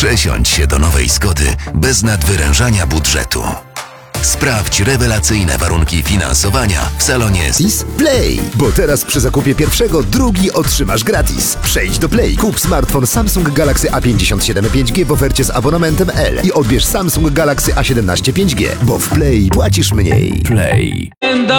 Przesiądź się do nowej Skody bez nadwyrężania budżetu. Sprawdź rewelacyjne warunki finansowania w salonie Play, bo teraz przy zakupie pierwszego drugi otrzymasz gratis. Przejdź do Play, kup smartfon Samsung Galaxy A57 5G w ofercie z abonamentem L i odbierz Samsung Galaxy A17 5G, bo w Play płacisz mniej. Play.